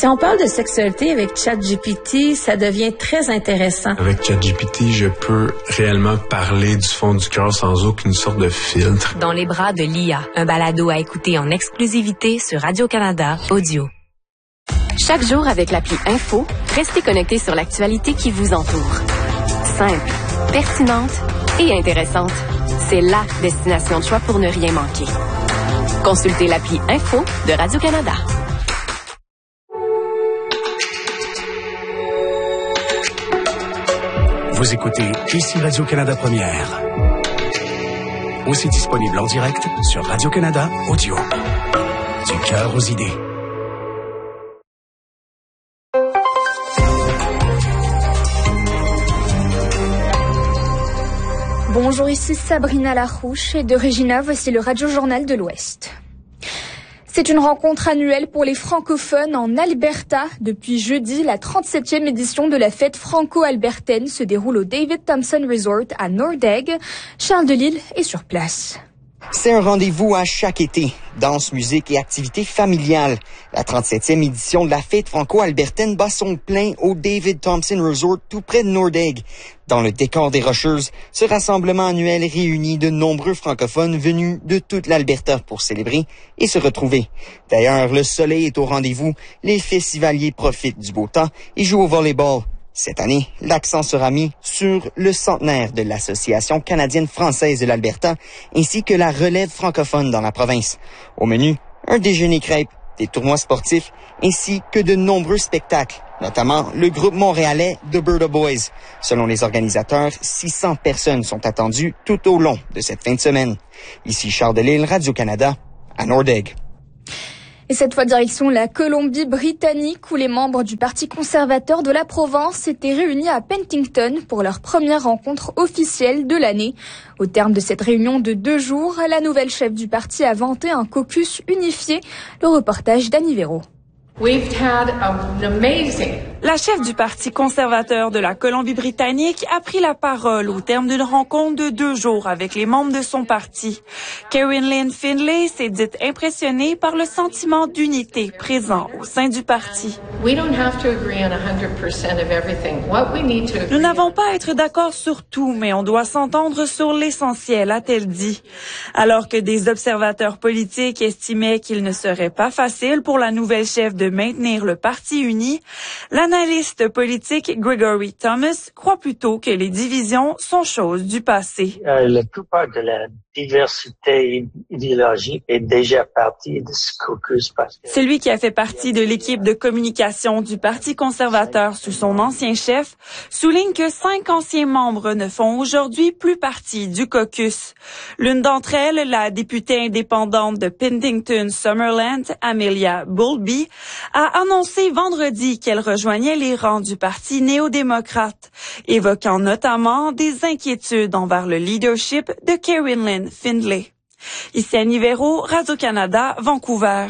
Si on parle de sexualité avec ChatGPT, ça devient très intéressant. Avec ChatGPT, je peux réellement parler du fond du cœur sans aucune sorte de filtre. Dans les bras de l'IA, un balado à écouter en exclusivité sur Radio-Canada Audio. Chaque jour avec l'appli Info, restez connectés sur l'actualité qui vous entoure. Simple, pertinente et intéressante. C'est la destination de choix pour ne rien manquer. Consultez l'appli Info de Radio-Canada. Vous écoutez ici Radio-Canada Première. Aussi disponible en direct sur Radio-Canada Audio. Du cœur aux idées. Bonjour, ici Sabrina Larouche et de Regina, voici le Radio-Journal de l'Ouest. C'est une rencontre annuelle pour les francophones en Alberta. Depuis jeudi, la 37e édition de la fête franco-albertaine se déroule au David Thompson Resort à Nordegg. Charles Delisle est sur place. C'est un rendez-vous à chaque été. Danse, musique et activités familiales. La 37e édition de la fête franco-albertaine bat son plein au David Thompson Resort tout près de Nordegg. Dans le décor des Rocheuses, ce rassemblement annuel réunit de nombreux francophones venus de toute l'Alberta pour célébrer et se retrouver. D'ailleurs, le soleil est au rendez-vous, les festivaliers profitent du beau temps et jouent au volleyball. Cette année, l'accent sera mis sur le centenaire de l'Association canadienne-française de l'Alberta ainsi que la relève francophone dans la province. Au menu, un déjeuner crêpe, des tournois sportifs ainsi que de nombreux spectacles, notamment le groupe montréalais The Birda Boys. Selon les organisateurs, 600 personnes sont attendues tout au long de cette fin de semaine. Ici Charles Delisle, Radio-Canada, à Nordegg. Et cette fois direction la Colombie-Britannique où les membres du Parti conservateur de la Provence étaient réunis à Penticton pour leur première rencontre officielle de l'année. Au terme de cette réunion de 2 jours, la nouvelle chef du parti a vanté un caucus unifié. Le reportage d'Annie Véro. La chef du Parti conservateur de la Colombie-Britannique a pris la parole au terme d'une rencontre de 2 jours avec les membres de son parti. Karen Lynn Findlay s'est dite impressionnée par le sentiment d'unité présent au sein du parti. Nous n'avons pas à être d'accord sur tout, mais on doit s'entendre sur l'essentiel, a-t-elle dit. Alors que des observateurs politiques estimaient qu'il ne serait pas facile pour la nouvelle chef de maintenir le parti uni, l'analyste politique Gregory Thomas croit plutôt que les divisions sont chose du passé. La plupart de la diversité idéologique est déjà partie de ce caucus. Celui qui a fait partie de l'équipe de communication du Parti conservateur sous son ancien chef souligne que 5 anciens membres ne font aujourd'hui plus partie du caucus. L'une d'entre elles, la députée indépendante de Penticton-Summerland, Amelia Boulby, a annoncé vendredi qu'elle rejoignait les rangs du Parti néo-démocrate, évoquant notamment des inquiétudes envers le leadership de Karen Lynn Findlay. Ici Annie Véro, Radio-Canada, Vancouver.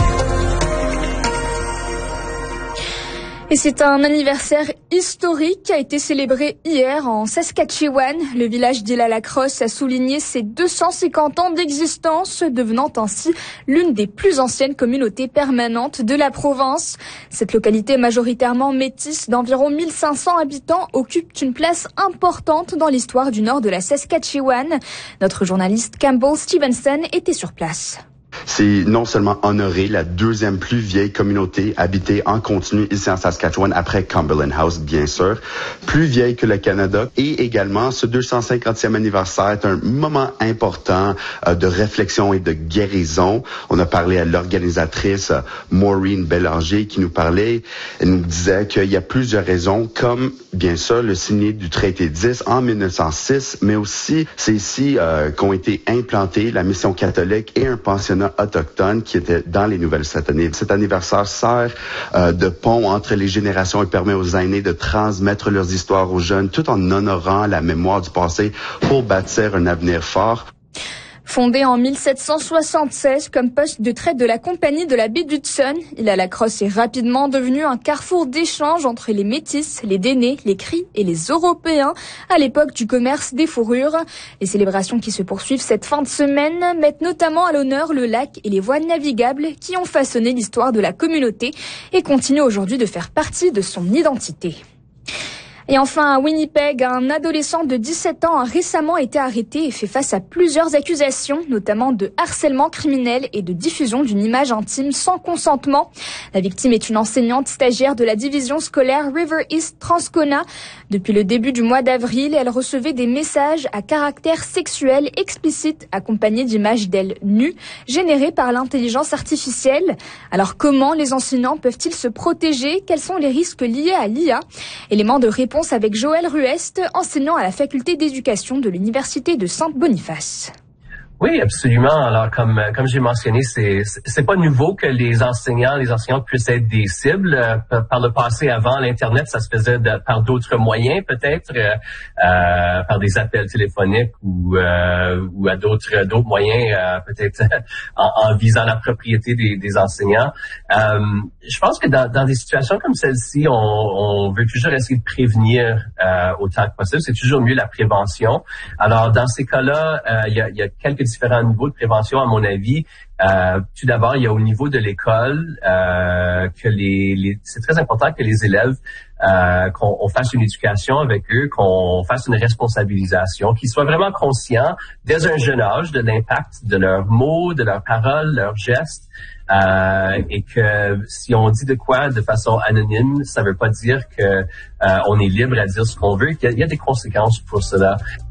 Et c'est un anniversaire historique qui a été célébré hier en Saskatchewan. Le village d'Île-à-la-Crosse a souligné ses 250 ans d'existence, devenant ainsi l'une des plus anciennes communautés permanentes de la province. Cette localité majoritairement métisse d'environ 1500 habitants occupe une place importante dans l'histoire du nord de la Saskatchewan. Notre journaliste Campbell Stevenson était sur place. C'est non seulement honorer la 2e plus vieille communauté habitée en continu ici en Saskatchewan après Cumberland House, bien sûr, plus vieille que le Canada. Et également, ce 250e anniversaire est un moment important de réflexion et de guérison. On a parlé à l'organisatrice Maureen Bélanger qui nous parlait. Elle nous disait qu'il y a plusieurs raisons, comme bien sûr le signé du traité 10 en 1906, mais aussi c'est ici qu'ont été implantés la mission catholique et un pensionnat autochtones qui étaient dans les Nouvelles-Satonines. Cet anniversaire sert de pont entre les générations et permet aux aînés de transmettre leurs histoires aux jeunes tout en honorant la mémoire du passé pour bâtir un avenir fort. Fondé en 1776 comme poste de traite de la compagnie de la baie d'Hudson, l'Île-à-la-Crosse est rapidement devenu un carrefour d'échange entre les Métis, les Dénés, les Cris et les Européens à l'époque du commerce des fourrures. Les célébrations qui se poursuivent cette fin de semaine mettent notamment à l'honneur le lac et les voies navigables qui ont façonné l'histoire de la communauté et continuent aujourd'hui de faire partie de son identité. Et enfin, à Winnipeg, un adolescent de 17 ans a récemment été arrêté et fait face à plusieurs accusations, notamment de harcèlement criminel et de diffusion d'une image intime sans consentement. La victime est une enseignante stagiaire de la division scolaire River East Transcona. Depuis le début du mois d'avril, elle recevait des messages à caractère sexuel explicite accompagnés d'images d'elle nues, générées par l'intelligence artificielle. Alors comment les enseignants peuvent-ils se protéger? Quels sont les risques liés à l'IA? Élément de réponse avec Joël Ruest, enseignant à la faculté d'éducation de l'université de Saint-Boniface. Oui, absolument. Alors, comme j'ai mentionné, c'est pas nouveau que les enseignantes puissent être des cibles. Par le passé, avant l'Internet, ça se faisait par d'autres moyens, peut-être, par des appels téléphoniques ou à d'autres moyens, peut-être en visant la propriété des enseignants. Je pense que dans des situations comme celle-ci, on veut toujours essayer de prévenir autant que possible. C'est toujours mieux la prévention. Alors, dans ces cas-là, il y a quelques différents niveaux de prévention, à mon avis. Tout d'abord, il y a au niveau de l'école que c'est très important que les élèves qu'on fasse une éducation avec eux, qu'on fasse une responsabilisation, qu'ils soient vraiment conscients dès un jeune âge de l'impact de leurs mots, de leurs paroles, leurs gestes. Et que si on dit de quoi de façon anonyme, ça veut pas dire que on est libre à dire ce qu'on veut. Il y a des conséquences pour cela.